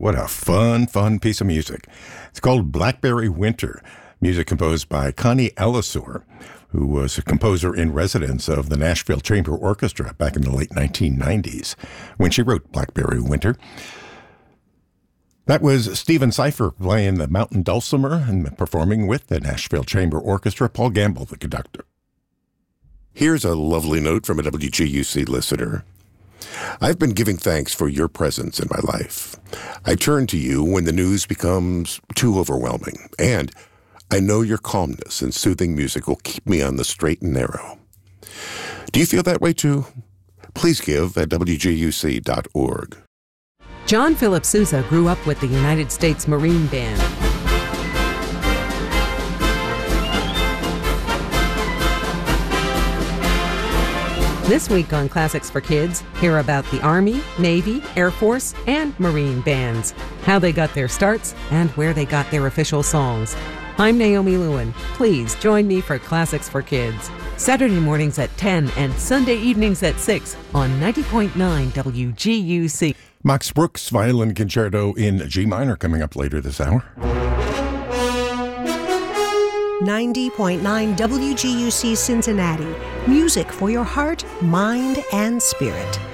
What a fun piece of music. It's called Blackberry Winter, music composed by Connie Ellisor, who was a composer in residence of the Nashville Chamber Orchestra back in the late 1990s when she wrote Blackberry Winter. That was Stephen Cipher playing the mountain dulcimer and performing with the Nashville Chamber Orchestra, Paul Gamble, the conductor. Here's a lovely note from a WGUC listener. I've been giving thanks for your presence in my life. I turn to you when the news becomes too overwhelming, and I know your calmness and soothing music will keep me on the straight and narrow. Do you feel that way too? Please give at WGUC.org. John Philip Sousa grew up with the United States Marine Band. This week on Classics for Kids, hear about the Army, Navy, Air Force, and Marine bands, how they got their starts, and where they got their official songs. I'm Naomi Lewin. Please join me for Classics for Kids. Saturday mornings at 10 and Sunday evenings at 6 on 90.9 WGUC. Max Brooks' Violin Concerto in G minor coming up later this hour. 90.9 WGUC Cincinnati. Music for your heart, mind, and spirit.